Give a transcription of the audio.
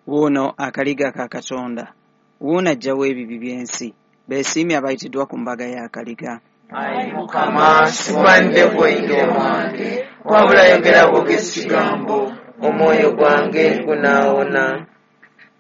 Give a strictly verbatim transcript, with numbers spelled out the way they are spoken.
wuuno akaliga ka Katonda, wuuno ajjawo ebibi by'ensi, beesiimye abayitiddwa ku mbaga y'akaliga. Ayi Mukama, sikwandide kuyingira mwange, wabula yogera bw'ekigambo, omwoyo gwange gunaawona.